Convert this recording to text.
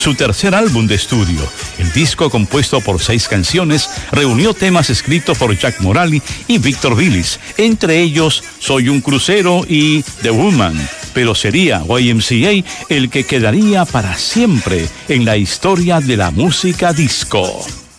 Su tercer álbum de estudio. El disco, compuesto por 6 canciones, reunió temas escritos por Jack Morali y Victor Willis, entre ellos Soy un crucero y The Woman, pero sería YMCA el que quedaría para siempre en la historia de la música disco.